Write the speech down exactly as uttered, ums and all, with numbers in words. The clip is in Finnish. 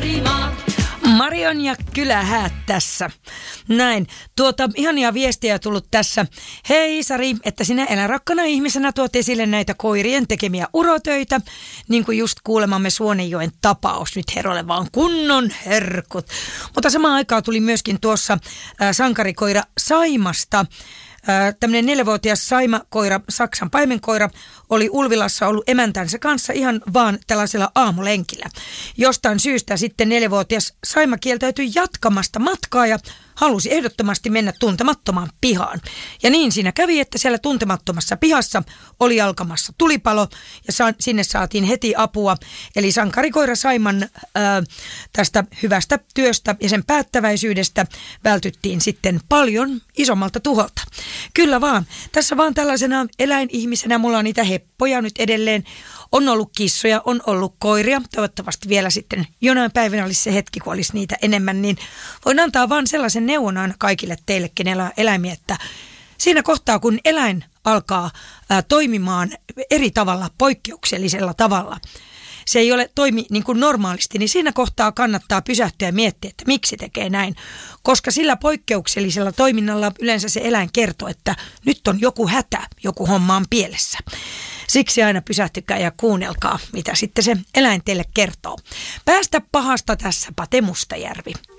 Saimaa. Marion ja kylähäät tässä. Näin. Tuota, ihania viestiä tullut tässä. Hei Sari, että sinä eläinrakkana ihmisenä tuot esille näitä koirien tekemiä urotöitä. Niin kuin just kuulemamme Suonenjoen tapaus. Nyt herolle vaan kunnon herkut. Mutta samaan aikaan tuli myöskin tuossa äh, sankarikoira Saimasta. Äh, tämmöinen neljävuotias Saimakoira, Saksan paimenkoira, oli Ulvilassa ollut emäntänsä kanssa ihan vaan tällaisella aamulenkillä. Jostain syystä sitten neljävuotias Saima kieltäytyi jatkamasta matkaa ja halusi ehdottomasti mennä tuntemattomaan pihaan. Ja niin siinä kävi, että siellä tuntemattomassa pihassa oli alkamassa tulipalo ja sa- sinne saatiin heti apua. Eli sankarikoira Saiman ää, tästä hyvästä työstä ja sen päättäväisyydestä vältyttiin sitten paljon isommalta tuholta. Kyllä vaan. Tässä vaan tällaisena eläinihmisenä mulla on niitä heppoja nyt edelleen. On ollut kissoja, on ollut koiria. Toivottavasti vielä sitten jonain päivänä olisi se hetki, kun olisi niitä enemmän. Niin voin antaa vaan sellaisen neuvon aina kaikille teille, kenellä on eläimiä, että siinä kohtaa, kun eläin alkaa ää, toimimaan eri tavalla, poikkeuksellisella tavalla, se ei ole toimi niin kuin normaalisti, niin siinä kohtaa kannattaa pysähtyä ja miettiä, että miksi tekee näin. Koska sillä poikkeuksellisella toiminnalla yleensä se eläin kertoo, että nyt on joku hätä, joku homma on pielessä. Siksi aina pysähtykää ja kuunnelkaa, mitä sitten se eläin teille kertoo. Päästä pahasta tässä Pate Mustajärvi.